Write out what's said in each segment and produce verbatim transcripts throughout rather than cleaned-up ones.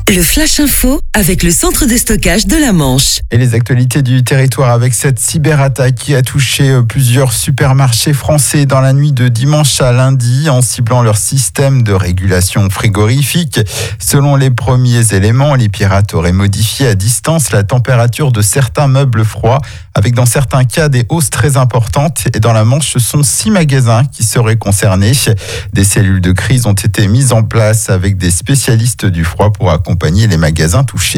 Le Flash Info avec le centre de stockage de la Manche. Et les actualités du territoire avec cette cyberattaque qui a touché plusieurs supermarchés français dans la nuit de dimanche à lundi en ciblant leur système de régulation frigorifique. Selon les premiers éléments, les pirates auraient modifié à distance la température de certains meubles froids avec dans certains cas des hausses très importantes. Et dans la Manche, ce sont six magasins qui seraient concernés. Des cellules de crise ont été mises en place avec des spécialistes du froid pour accompagner les magasins touchés.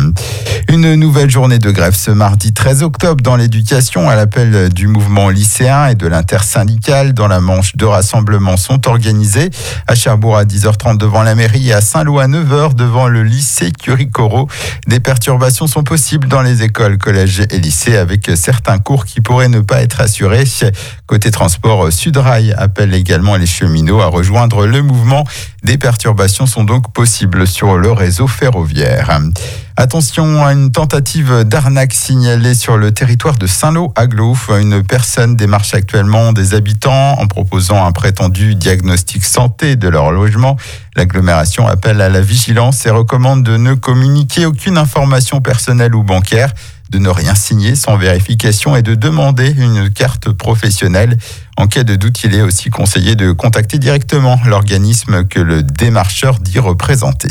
Une nouvelle journée de grève ce mardi treize octobre dans l'éducation à l'appel du mouvement lycéen et de l'intersyndicale. Dans la Manche, deux rassemblements sont organisés. À Cherbourg à dix heures trente devant la mairie et à Saint-Lô à neuf heures devant le lycée Curie-Corot. Des perturbations sont possibles dans les écoles, collèges et lycées avec certains cours qui pourraient ne pas être assurés. Côté transport, Sudrail appelle également les cheminots à rejoindre le mouvement. Des perturbations sont donc possibles sur le réseau ferroviaire. Attention à une tentative d'arnaque signalée sur le territoire de Saint-Lô-Aglo. Une personne démarche actuellement des habitants en proposant un prétendu diagnostic santé de leur logement. L'agglomération appelle à la vigilance et recommande de ne communiquer aucune information personnelle ou bancaire, de ne rien signer sans vérification et de demander une carte professionnelle. En cas de doute, il est aussi conseillé de contacter directement l'organisme que le démarcheur dit représenter.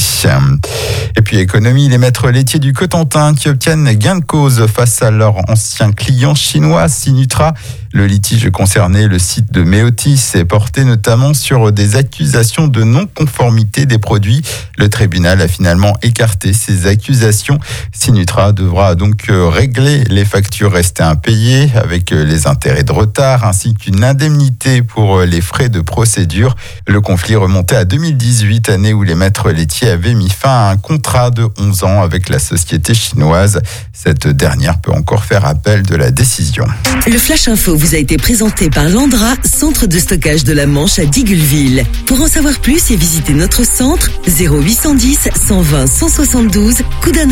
Et puis économie, les maîtres laitiers du Cotentin qui obtiennent gain de cause face à leur ancien client chinois Sinutra. Le litige concernait le site de Méotis est porté notamment sur des accusations de non-conformité des produits. Le tribunal a finalement écarté ces accusations. Sinutra devra donc régler les factures restées impayées avec les intérêts de retard ainsi qu'une indemnité pour les frais de procédure. Le conflit remontait à deux mille dix-huit, année où les maîtres laitiers avaient mis fin à un contrat de onze ans avec la société chinoise. Cette dernière peut encore faire appel de la décision. Le Flash Info vous a été présenté par Landra, centre de stockage de la Manche à Digueulville. Pour en savoir plus et visiter notre centre, zéro huit cent dix, cent vingt, cent soixante-douze, Coudances.